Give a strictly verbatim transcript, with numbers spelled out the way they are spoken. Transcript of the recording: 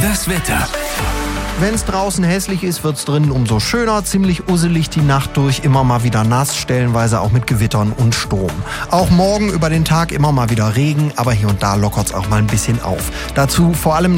Das Wetter. Wenn es draußen hässlich ist, wird's drinnen umso schöner. Ziemlich usselig die Nacht durch, immer mal wieder nass, stellenweise auch mit Gewittern und Sturm. Auch morgen über den Tag immer mal wieder Regen, aber hier und da lockert's auch mal ein bisschen auf. Dazu vor allem